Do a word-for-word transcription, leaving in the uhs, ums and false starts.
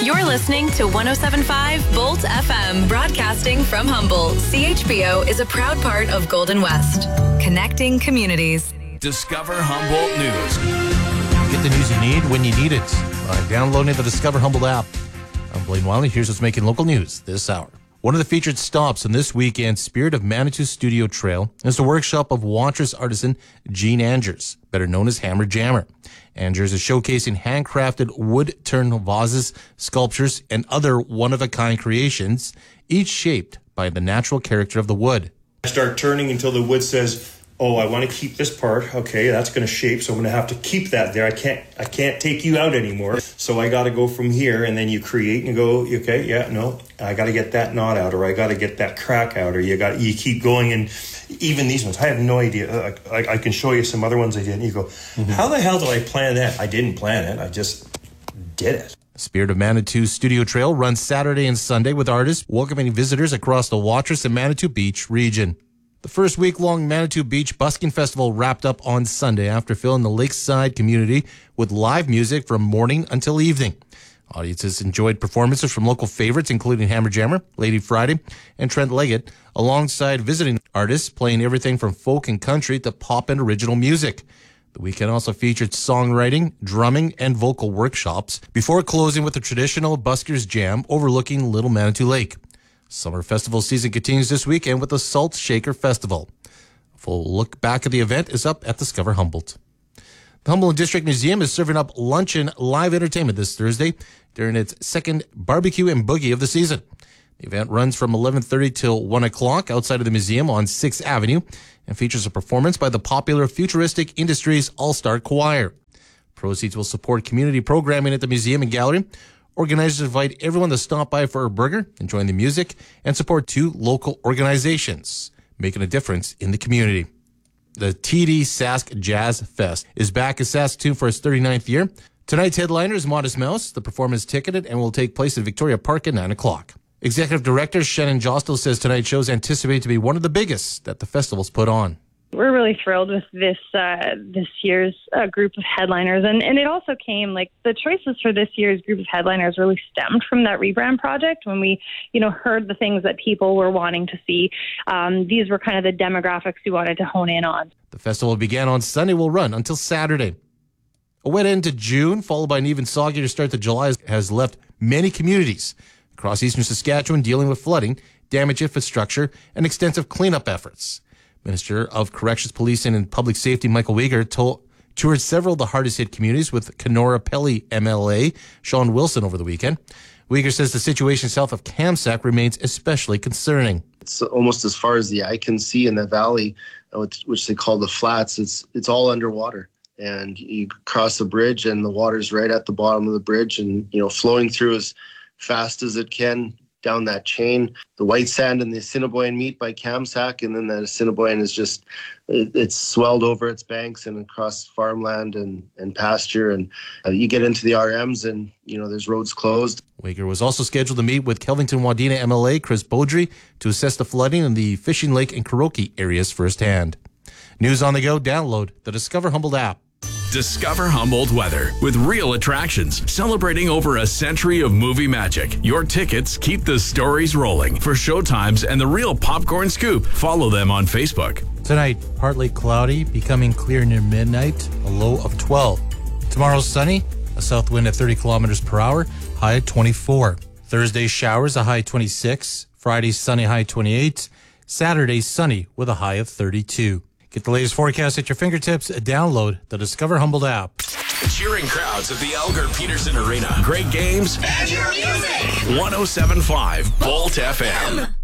You're listening to one oh seven point five Bolt F M, broadcasting from Humboldt. C H B O is a proud part of Golden West, connecting communities. Discover Humboldt News. Get the news you need when you need it by downloading the Discover Humboldt app. I'm Blaine Wiley. Here's what's making local news this hour. One of the featured stops on this weekend's Spirit of Manitou Studio Trail is the workshop of Watrous artisan Gene Angers, better known as Hammer Jammer. Angers is showcasing handcrafted wood-turned vases, sculptures, and other one-of-a-kind creations, each shaped by the natural character of the wood. I start turning until the wood says, oh, I want to keep this part. Okay, that's going to shape, so I'm going to have to keep that there. I can't I can't take you out anymore. So I got to go from here, and then you create and go, okay, yeah, no, I got to get that knot out, or I got to get that crack out, or you got you keep going. And even these ones, I have no idea. I, I, I can show you some other ones I did, and you go, mm-hmm. How the hell did I plan that? I didn't plan it. I just did it. Spirit of Manitou Studio Trail runs Saturday and Sunday with artists welcoming visitors across the Watrous and Manitou Beach region. The first week-long Manitou Beach Busking Festival wrapped up on Sunday after filling the lakeside community with live music from morning until evening. Audiences enjoyed performances from local favorites, including Hammer Jammer, Lady Friday, and Trent Leggett, alongside visiting artists playing everything from folk and country to pop and original music. The weekend also featured songwriting, drumming, and vocal workshops before closing with a traditional Buskers Jam overlooking Little Manitou Lake. Summer festival season continues this weekend with the Salt Shaker Festival. A full look back at the event is up at Discover Humboldt. The Humboldt District Museum is serving up luncheon live entertainment this Thursday during its second barbecue and boogie of the season. The event runs from eleven thirty till one o'clock outside of the museum on sixth Avenue and features a performance by the popular Futuristic Industries All-Star Choir. Proceeds will support community programming at the museum and gallery. Organizers invite everyone to stop by for a burger, enjoy the music, and support two local organizations, making a difference in the community. The T D Sask Jazz Fest is back in Saskatoon for its thirty-ninth year. Tonight's headliner is Modest Mouse. The performance is ticketed and will take place at Victoria Park at nine o'clock. Executive Director Shannon Jostel says tonight's show is anticipated to be one of the biggest that the festival's put on. We're really thrilled with this uh, this year's uh, group of headliners. And, and it also came, like, the choices for this year's group of headliners really stemmed from that rebrand project. When we, you know, heard the things that people were wanting to see, um, these were kind of the demographics we wanted to hone in on. The festival began on Sunday, will run until Saturday. A wet end to June, followed by an even soggier start to July, has left many communities across eastern Saskatchewan dealing with flooding, damaged infrastructure, and extensive cleanup efforts. Minister of Corrections, Policing, and Public Safety Michael Weger told, toured several of the hardest-hit communities with Kenora Pelly M L A Sean Wilson over the weekend. Weger says the situation south of Kamsack remains especially concerning. It's almost as far as the eye can see in the valley, which, which they call the flats. It's it's all underwater. And you cross the bridge and the water's right at the bottom of the bridge and, you know, flowing through as fast as it can down that chain. The white sand and the Assiniboine meet by Kamsack, and then the Assiniboine is just, it, it's swelled over its banks and across farmland and, and pasture. And uh, you get into the R Ms and, you know, there's roads closed. Weger was also scheduled to meet with Kelvington Wadena M L A Chris Beaudry to assess the flooding in the Fishing Lake and Kuroki areas firsthand. News on the go, download the Discover Humboldt app. Discover Humboldt weather with real attractions celebrating over a century of movie magic. Your tickets keep the stories rolling. For showtimes and the real popcorn scoop, follow them on Facebook. Tonight, partly cloudy, becoming clear near midnight, a low of twelve. Tomorrow, sunny, a south wind at thirty kilometers per hour, high at twenty-four. Thursday, showers, a high twenty-six. Friday, sunny, high twenty-eight. Saturday, sunny with a high of thirty-two. Get the latest forecast at your fingertips. Download the Discover Humboldt app. Cheering crowds at the Elgar Peterson Arena. Great games. And your music. one oh seven point five Bolt F M.